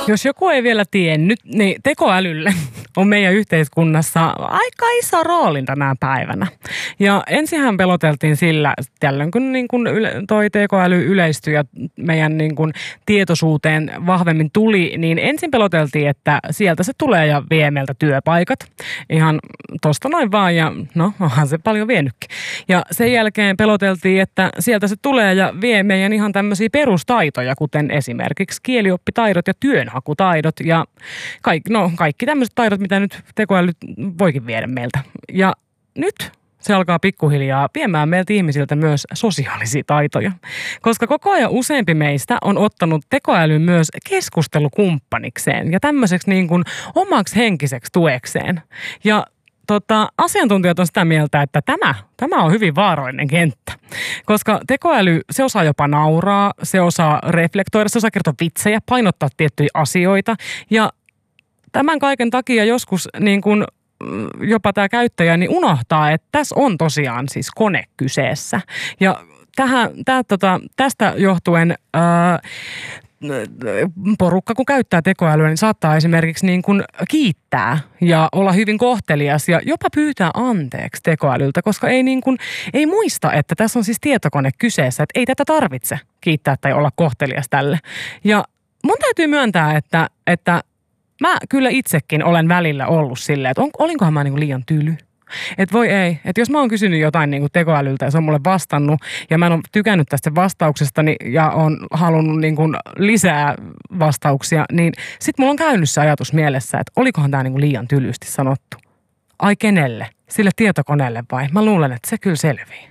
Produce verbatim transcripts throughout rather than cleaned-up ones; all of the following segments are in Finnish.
Jos joku ei vielä tiennyt, niin tekoälylle on meidän yhteiskunnassa aika iso rooli tänä päivänä. Ja ensinhän peloteltiin sillä, tällöin kun niin kuin toi tekoäly yleistyi ja meidän niin kuin tietoisuuteen vahvemmin tuli, niin ensin peloteltiin, että sieltä se tulee ja vie meiltä työpaikat. Ihan tosta noin vaan ja no, onhan se paljon vienytkin. Ja sen jälkeen peloteltiin, että sieltä se tulee ja vie meidän ihan tämmöisiä perustaitoja, kuten esimerkiksi kielioppitaidot ja työnhakutaidot ja kaikki, no, kaikki tämmöiset taidot, mitä nyt tekoäly voikin viedä meiltä. Ja nyt se alkaa pikkuhiljaa viemään meiltä ihmisiltä myös sosiaalisia taitoja, koska koko ajan useampi meistä on ottanut tekoälyn myös keskustelukumppanikseen ja tämmöiseksi niin kuin omaksi henkiseksi tuekseen. Ja Tota, asiantuntijat on sitä mieltä, että tämä, tämä on hyvin vaarallinen kenttä, koska tekoäly, se osaa jopa nauraa, se osaa reflektoida, se osaa kertoa vitsejä, painottaa tiettyjä asioita ja tämän kaiken takia joskus niin kun jopa tämä käyttäjä niin unohtaa, että tässä on tosiaan siis kone kyseessä ja tähän, tää, tota, tästä johtuen ää, porukka, kun käyttää tekoälyä, niin saattaa esimerkiksi niin kuin kiittää ja olla hyvin kohtelias ja jopa pyytää anteeksi tekoälyltä, koska ei, niin kuin, ei muista, että tässä on siis tietokone kyseessä, että ei tätä tarvitse kiittää tai olla kohtelias tälle. Ja mun täytyy myöntää, että, että mä kyllä itsekin olen välillä ollut silleen, että on, olinkohan mä niin kuin liian tyly. Että voi ei, että jos mä oon kysynyt jotain niin kuin tekoälyltä ja se on mulle vastannut ja mä en ole tykännyt tästä vastauksestani ja on halunnut niin kuin lisää vastauksia, niin sit mulla on käynyt se ajatus mielessä, että olikohan tää niin kuin liian tylysti sanottu. Ai kenelle? Sille tietokoneelle vai? Mä luulen, että se kyllä selvii.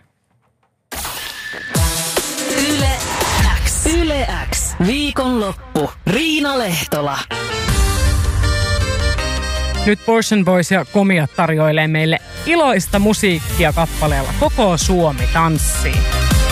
Yle X. Yle X. Viikonloppu. Riina Lehtola. Nyt Portion Boys ja Komiat tarjoilee meille iloista musiikkia kappaleella Koko Suomi tanssii.